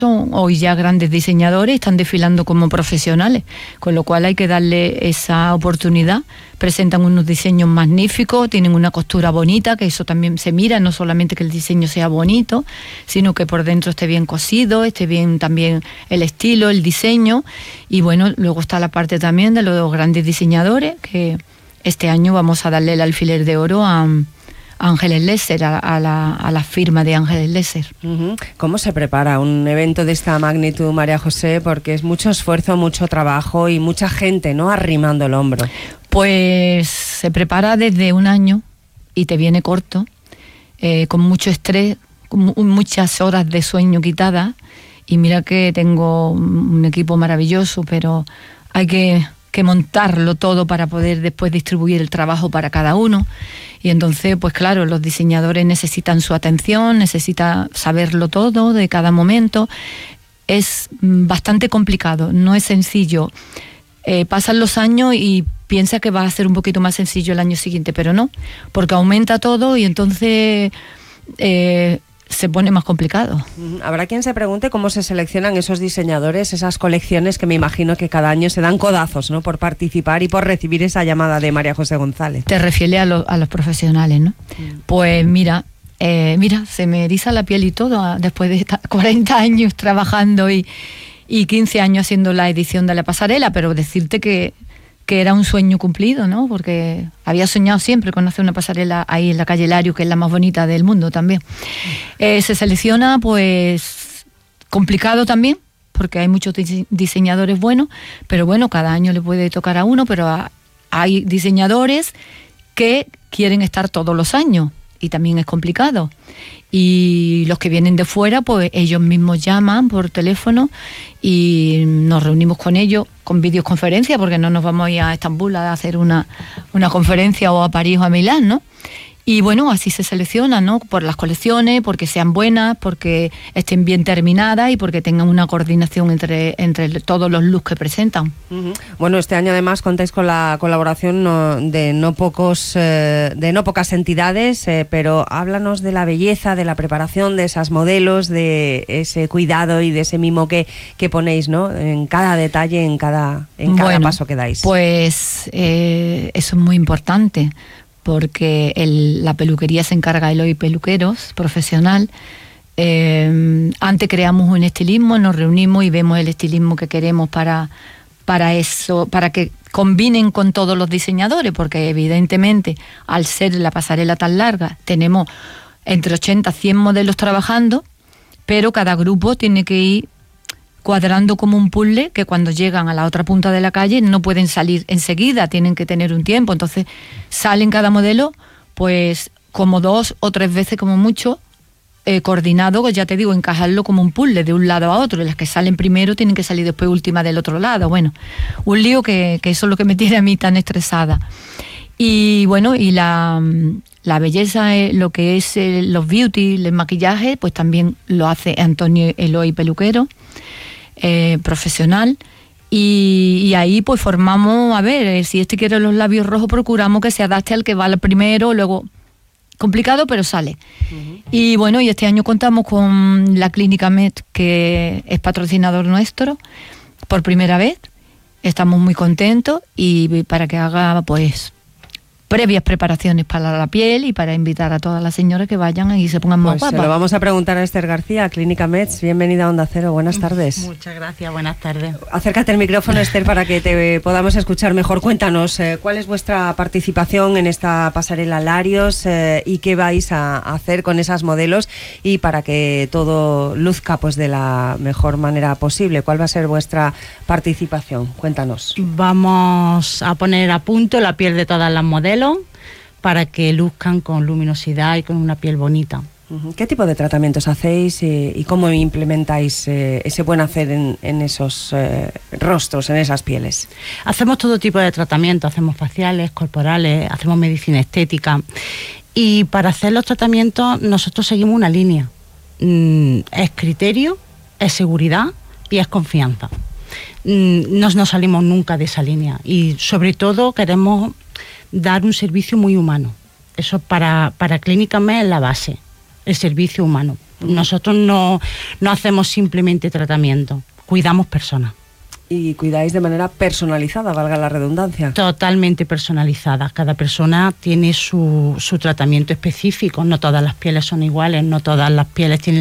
son hoy ya grandes diseñadores, están desfilando como profesionales, con lo cual hay que darle esa oportunidad. Presentan unos diseños magníficos, tienen una costura bonita, que eso también se mira, no solamente que el diseño sea bonito, sino que por dentro esté bien cosido, esté bien también el estilo, el diseño. Y bueno, luego está la parte también de los grandes diseñadores, que este año vamos a darle el alfiler de oro a Ángeles Lesser, a la firma de Ángeles Lesser. ¿Cómo se prepara un evento de esta magnitud, María José? Porque es mucho esfuerzo, mucho trabajo y mucha gente, ¿no?, arrimando el hombro. Pues se prepara desde un año y te viene corto, con mucho estrés, con muchas horas de sueño quitadas. Y mira que tengo un equipo maravilloso, pero hay que montarlo todo para poder después distribuir el trabajo para cada uno. Y entonces, pues claro, los diseñadores necesitan su atención, necesitan saberlo todo de cada momento. Es bastante complicado, no es sencillo. Pasan los años y piensa que va a ser un poquito más sencillo el año siguiente, pero no, porque aumenta todo y entonces se pone más complicado. Habrá quien se pregunte cómo se seleccionan esos diseñadores, esas colecciones que me imagino que cada año se dan codazos, ¿no?, por participar y por recibir esa llamada de María José González. Te refieres a los profesionales, ¿no? Pues mira, se me eriza la piel y todo, después de 40 años trabajando y 15 años haciendo la edición de la pasarela, pero decirte que era un sueño cumplido, ¿no? Porque había soñado siempre con hacer una pasarela ahí en la calle Larios, que es la más bonita del mundo también. Se selecciona, pues, complicado también, porque hay muchos diseñadores buenos, pero bueno, cada año le puede tocar a uno, pero hay diseñadores que quieren estar todos los años y también es complicado. Y los que vienen de fuera, pues ellos mismos llaman por teléfono y nos reunimos con ellos con videoconferencia, porque no nos vamos a ir a Estambul a hacer una conferencia, o a París o a Milán, ¿no? Y bueno, así se selecciona, ¿no? Por las colecciones, porque sean buenas, porque estén bien terminadas y porque tengan una coordinación entre todos los looks que presentan. Bueno, este año además contáis con la colaboración de no pocas entidades, pero háblanos de la belleza, de la preparación de esas modelos, de ese cuidado y de ese mimo que ponéis, ¿no?, en cada detalle, en cada paso que dais. Pues eso es muy importante, porque la peluquería se encarga Eloy Peluqueros, profesional. Antes creamos un estilismo, nos reunimos y vemos el estilismo que queremos para eso, para que combinen con todos los diseñadores, porque evidentemente al ser la pasarela tan larga tenemos entre 80 a 100 modelos trabajando, pero cada grupo tiene que ir cuadrando como un puzzle, que cuando llegan a la otra punta de la calle no pueden salir enseguida, tienen que tener un tiempo. Entonces salen cada modelo pues como 2 o 3 veces como mucho, coordinado, ya te digo, encajarlo como un puzzle de un lado a otro, y las que salen primero tienen que salir después última del otro lado. Bueno, un lío que eso es lo que me tiene a mí tan estresada. Y bueno, y la belleza, lo que es los beauty, el maquillaje, pues también lo hace Antonio Eloy Peluquero, profesional. Y ahí pues formamos, a ver, si este quiere los labios rojos, procuramos que se adapte al que va primero, luego complicado, pero sale. Y bueno, y este año contamos con la Clínica Met, que es patrocinador nuestro por primera vez. Estamos muy contentos, y para que haga pues previas preparaciones para la piel y para invitar a todas las señoras que vayan y se pongan más guapas. Se lo vamos a preguntar a Esther García, Clínica Metz. Bienvenida a Onda Cero, buenas tardes. Muchas gracias, buenas tardes. Acércate al micrófono, Esther, para que te podamos escuchar mejor. Cuéntanos, ¿cuál es vuestra participación en esta pasarela Larios y qué vais a hacer con esas modelos, y para que todo luzca pues de la mejor manera posible? ¿Cuál va a ser vuestra participación? Cuéntanos. Vamos a poner a punto la piel de todas las modelos para que luzcan con luminosidad y con una piel bonita. ¿Qué tipo de tratamientos hacéis y cómo implementáis ese buen hacer en esos rostros, en esas pieles? Hacemos todo tipo de tratamientos, hacemos faciales, corporales, hacemos medicina estética, y para hacer los tratamientos nosotros seguimos una línea. Es criterio, es seguridad y es confianza. No nos salimos nunca de esa línea, y sobre todo queremos dar un servicio muy humano. Eso para Clínica Metz es la base, el servicio humano. Nosotros no hacemos simplemente tratamiento, cuidamos personas. Y cuidáis de manera personalizada, valga la redundancia. Totalmente personalizada. Cada persona tiene su tratamiento específico. No todas las pieles son iguales, no todas las pieles tienen